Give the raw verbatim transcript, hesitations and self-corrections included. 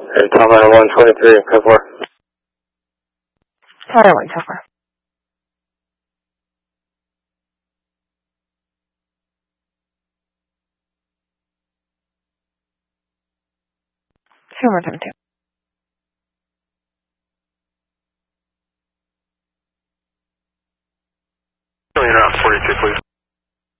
And Tower one twenty-three, code four. Tower one, so far. Two more time, two. Going around forty-two, please.